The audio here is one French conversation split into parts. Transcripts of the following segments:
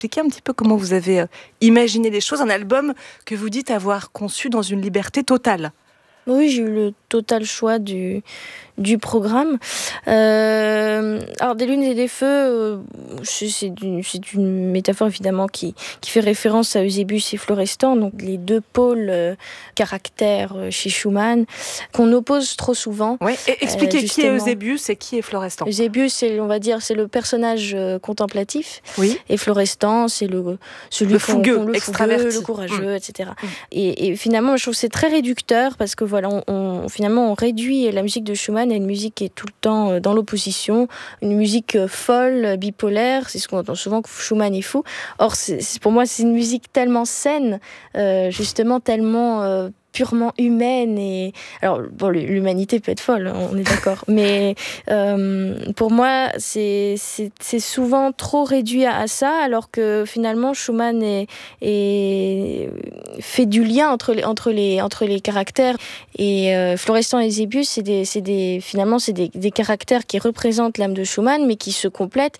Expliquez un petit peu comment vous avez imaginé les choses, un album que vous dites avoir conçu dans une liberté totale. Oui, j'ai eu le total choix du programme. Alors, des lunes et des feux, c'est une métaphore évidemment qui fait référence à Eusébius et Florestan, donc les deux pôles caractères chez Schumann, qu'on oppose trop souvent. Oui, et expliquez qui est Eusébius et qui est Florestan. Eusébius, c'est le personnage contemplatif, oui. Et Florestan, c'est celui le fougueux, extraverti, le courageux, etc. Et finalement, je trouve que c'est très réducteur parce que voilà, finalement, on réduit la musique de Schumann à une musique qui est tout le temps dans l'opposition, une musique folle, bipolaire. C'est ce qu'on entend souvent, que Schumann est fou. Or, pour moi, c'est une musique tellement saine, justement tellement purement humaine. Et alors, bon, l'humanité peut être folle, on est d'accord, mais pour moi, c'est souvent trop réduit à ça, alors que finalement, Schumann fait du lien entre les caractères. Et Florestan et Eusébius, c'est des caractères qui représentent l'âme de Schumann, mais qui se complètent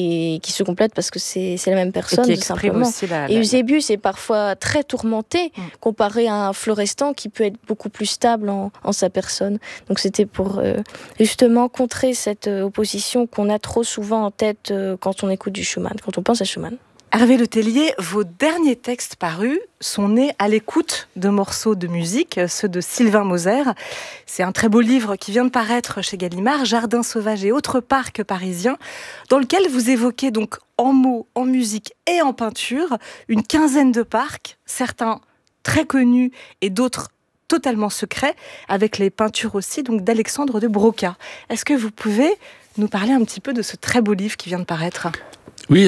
parce que c'est la même personne, et qui simplement. Et Eusébius est parfois très tourmenté, comparé à un Florestan qui peut être beaucoup plus stable en sa personne. Donc c'était pour justement contrer cette opposition qu'on a trop souvent en tête quand on écoute du Schumann, quand on pense à Schumann. Hervé Letellier, vos derniers textes parus sont nés à l'écoute de morceaux de musique, ceux de Sylvain Moser. C'est un très beau livre qui vient de paraître chez Gallimard, Jardins sauvages et autres parcs parisiens, dans lequel vous évoquez donc en mots, en musique et en peinture une quinzaine de parcs, certains très connus et d'autres totalement secrets, avec les peintures aussi donc d'Alexandre de Broca. Est-ce que vous pouvez nous parler un petit peu de ce très beau livre qui vient de paraître ? Oui,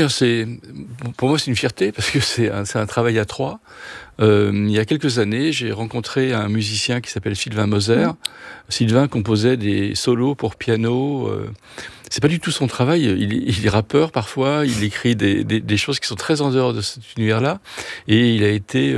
pour moi c'est une fierté parce que c'est un travail à trois. Il y a quelques années, j'ai rencontré un musicien qui s'appelle Sylvain Moser. Sylvain composait des solos pour piano. C'est pas du tout son travail. Il est rappeur parfois. Il écrit des choses qui sont très en dehors de cet univers-là. Et il a été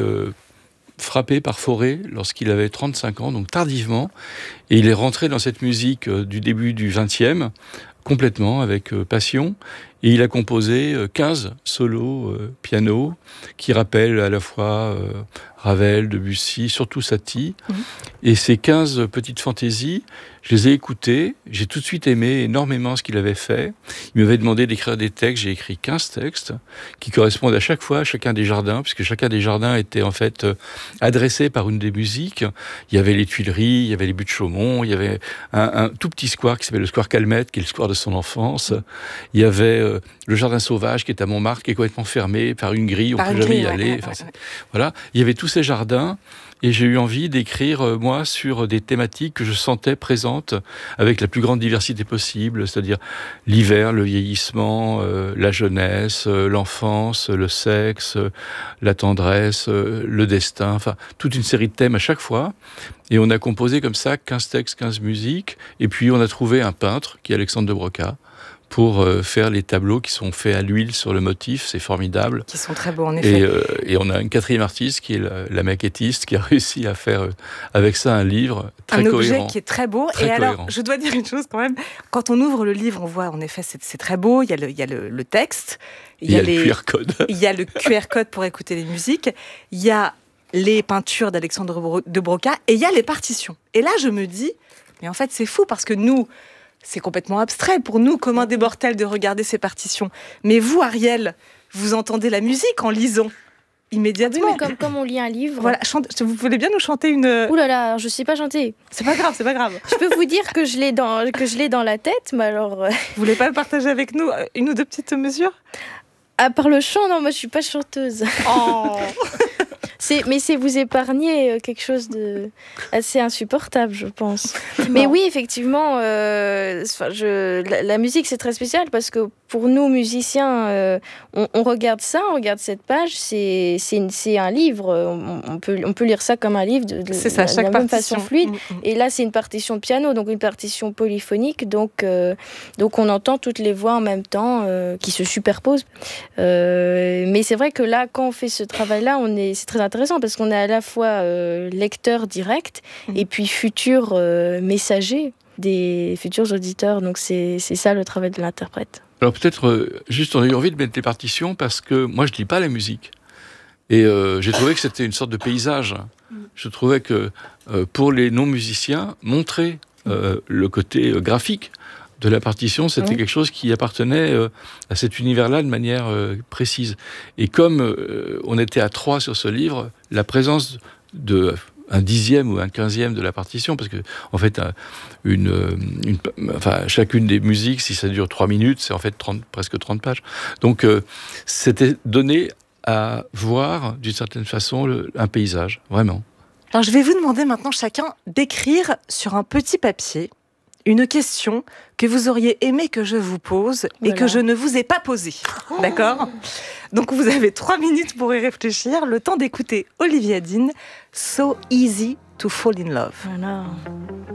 frappé par Fauré lorsqu'il avait 35 ans, donc tardivement. Et il est rentré dans cette musique du début du XXe, complètement, avec passion. Et il a composé 15 solos piano qui rappellent à la fois Ravel, Debussy, surtout Satie. Et ces 15 petites fantaisies, je les ai écoutées. J'ai tout de suite aimé énormément ce qu'il avait fait. Il m'avait demandé d'écrire des textes. J'ai écrit 15 textes qui correspondent à chaque fois à chacun des jardins, puisque chacun des jardins était en fait adressé par une des musiques. Il y avait les Tuileries, il y avait les Buttes Chaumont, il y avait un tout petit square qui s'appelle le square Calmette, qui est le square de son enfance. Il y avait le jardin sauvage qui est à Montmartre, qui est complètement fermé par une grille, on ne peut jamais y aller. Voilà, il y avait tous ces jardins. Et j'ai eu envie d'écrire, moi, sur des thématiques que je sentais présentes avec la plus grande diversité possible, c'est-à-dire l'hiver, le vieillissement, la jeunesse, l'enfance, le sexe, la tendresse, le destin, enfin, toute une série de thèmes à chaque fois. Et on a composé comme ça 15 textes, 15 musiques. Et puis on a trouvé un peintre, qui est Alexandre de Broca, pour faire les tableaux qui sont faits à l'huile sur le motif, c'est formidable. Qui sont très beaux en effet. Et on a une quatrième artiste qui est la maquettiste qui a réussi à faire avec ça un livre très cohérent. Un objet qui est très beau. Très cohérent. Alors, je dois dire une chose quand même, quand on ouvre le livre, on voit en effet c'est très beau, il y a le texte, il y a le QR code. Il y a le QR code pour écouter les musiques, il y a les peintures d'Alexandre de Broca et il y a les partitions. Et là je me dis, mais en fait c'est fou parce que nous, c'est complètement abstrait pour nous, communs des mortels, de regarder ces partitions. Mais vous, Ariel, vous entendez la musique en lisant immédiatement. Oui, mais comme on lit un livre. Voilà, vous voulez bien nous chanter une... Ouh là là, je sais pas chanter. C'est pas grave. Je peux vous dire que je l'ai dans la tête, mais alors... Vous voulez pas partager avec nous une ou deux petites mesures ? À part le chant, non, moi je suis pas chanteuse. Oh. Mais c'est vous épargner quelque chose de assez insupportable, je pense. Mais oui, effectivement, la musique c'est très spécial parce que pour nous musiciens, on regarde ça, on regarde cette page, c'est un livre. On peut lire ça comme un livre de la même façon fluide. Et là, c'est une partition de piano, donc une partition polyphonique. Donc on entend toutes les voix en même temps qui se superposent. Mais c'est vrai que là, quand on fait ce travail-là, c'est très intéressant parce qu'on est à la fois lecteur direct et puis futur messager des futurs auditeurs. Donc c'est ça le travail de l'interprète. Alors peut-être juste on a eu envie de mettre des partitions parce que moi je lis pas la musique et j'ai trouvé que c'était une sorte de paysage. Je trouvais que pour les non-musiciens, montrer le côté graphique de la partition, c'était quelque chose qui appartenait à cet univers-là de manière précise. Et comme on était à 3 sur ce livre, la présence de un 10e ou un 15e de la partition, parce que en fait, chacune des musiques, si ça dure 3 minutes, c'est en fait presque 30 pages. Donc, c'était donné à voir, d'une certaine façon, un paysage, vraiment. Alors, je vais vous demander maintenant chacun d'écrire sur un petit papier une question que vous auriez aimé que je vous pose et que je ne vous ai pas posée. D'accord ? Donc, vous avez 3 minutes pour y réfléchir, le temps d'écouter Olivia Dean, So Easy to Fall in Love. Voilà.